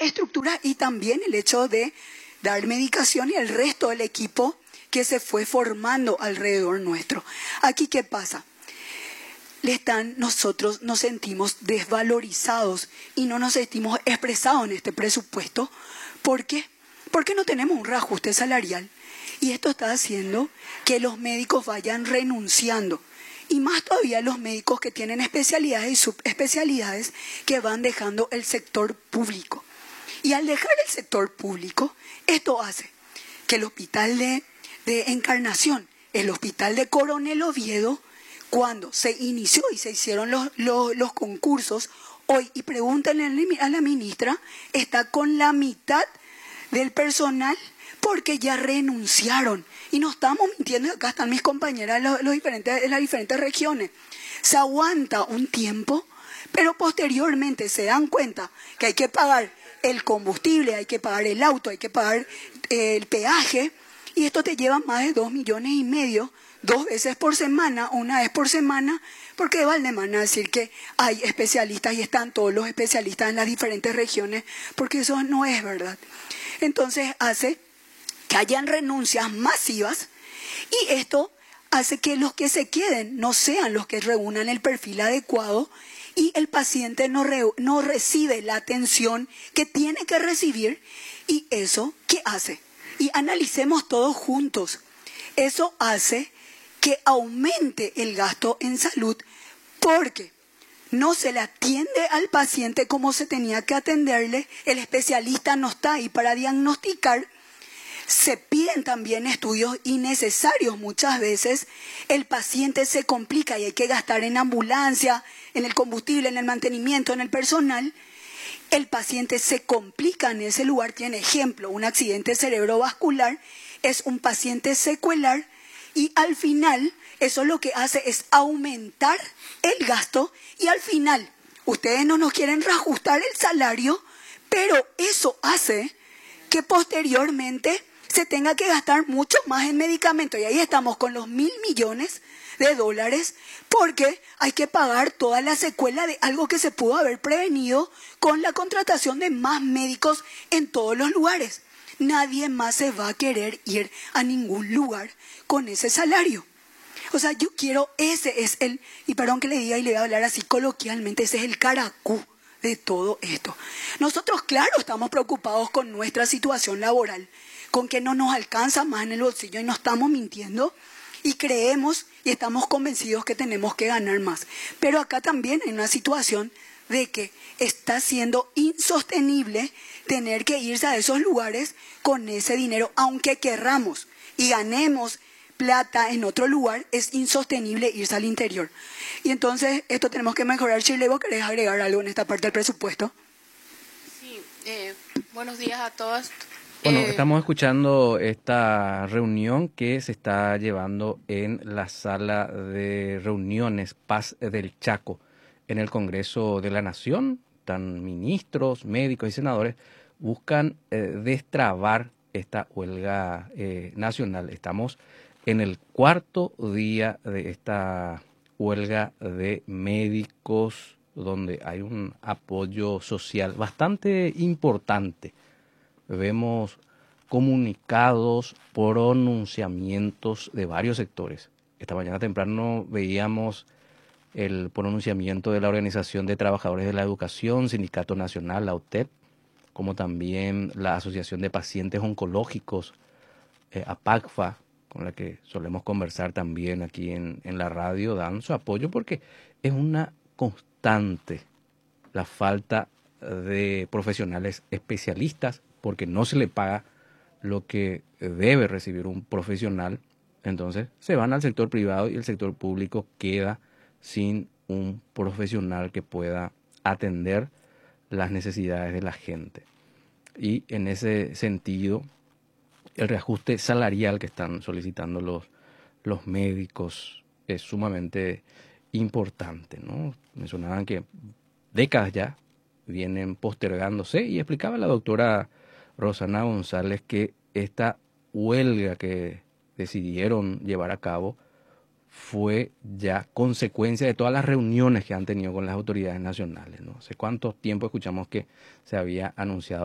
estructura y también el hecho de dar medicación y el resto del equipo que se fue formando alrededor nuestro. Aquí, ¿qué pasa? Nosotros nos sentimos desvalorizados y no nos sentimos expresados en este presupuesto. ¿Por qué? Porque no tenemos un reajuste salarial. Y esto está haciendo que los médicos vayan renunciando. Y más todavía los médicos que tienen especialidades y subespecialidades que van dejando el sector público. Y al dejar el sector público, esto hace que el hospital de Encarnación, el hospital de Coronel Oviedo, cuando se inició y se hicieron los concursos, hoy, y pregúntenle a la ministra, está con la mitad del personal porque ya renunciaron. Y no estamos mintiendo, acá están mis compañeras de las diferentes regiones. Se aguanta un tiempo, pero posteriormente se dan cuenta que hay que pagar el combustible, hay que pagar el auto, hay que pagar el peaje, y esto te lleva más de 2,5 millones, 2 veces por semana, 1 vez por semana, porque van a decir que hay especialistas y están todos los especialistas en las diferentes regiones, porque eso no es verdad. Entonces hace que hayan renuncias masivas y esto hace que los que se queden no sean los que reúnan el perfil adecuado y el paciente no recibe la atención que tiene que recibir. ¿Y eso qué hace? Y analicemos todos juntos. Eso hace que aumente el gasto en salud porque no se le atiende al paciente como se tenía que atenderle, el especialista no está ahí para diagnosticar, se piden también estudios innecesarios muchas veces, el paciente se complica y hay que gastar en ambulancia, en el combustible, en el mantenimiento, en el personal. El paciente se complica en ese lugar, tiene ejemplo, un accidente cerebrovascular, es un paciente secuelar y al final eso lo que hace es aumentar el gasto y al final ustedes no nos quieren reajustar el salario, pero eso hace que posteriormente se tenga que gastar mucho más en medicamentos. Y ahí estamos con los $1.000 millones porque hay que pagar toda la secuela de algo que se pudo haber prevenido con la contratación de más médicos en todos los lugares. Nadie más se va a querer ir a ningún lugar con ese salario. O sea, yo quiero, ese es el, y perdón que le diga y le voy a hablar así coloquialmente, ese es el caracú de todo esto. Nosotros, claro, estamos preocupados con nuestra situación laboral, con que no nos alcanza más en el bolsillo y no estamos mintiendo y creemos y estamos convencidos que tenemos que ganar más. Pero acá también hay una situación de que está siendo insostenible tener que irse a esos lugares con ese dinero, aunque querramos y ganemos plata en otro lugar, es insostenible irse al interior. Y entonces esto tenemos que mejorar. Shirley, ¿vos querés agregar algo en esta parte del presupuesto? Sí, buenos días a todas. Bueno, estamos escuchando esta reunión que se está llevando en la sala de reuniones Paz del Chaco en el Congreso de la Nación. Están ministros, médicos y senadores, buscan destrabar esta huelga nacional. Estamos en el 4º día de esta huelga de médicos, donde hay un apoyo social bastante importante. Vemos comunicados, pronunciamientos de varios sectores. Esta mañana temprano veíamos el pronunciamiento de la Organización de Trabajadores de la Educación, Sindicato Nacional, la UTEP, como también la Asociación de Pacientes Oncológicos, APACFA, con la que solemos conversar también aquí en la radio, dan su apoyo porque es una constante la falta de profesionales especialistas, porque no se le paga lo que debe recibir un profesional. Entonces se van al sector privado y el sector público queda sin un profesional que pueda atender las necesidades de la gente. Y en ese sentido, el reajuste salarial que están solicitando los médicos es sumamente importante, ¿no? Mencionaban que décadas ya vienen postergándose y explicaba la doctora Rosana González que esta huelga que decidieron llevar a cabo fue ya consecuencia de todas las reuniones que han tenido con las autoridades nacionales, ¿no? Hace cuánto tiempo escuchamos que se había anunciado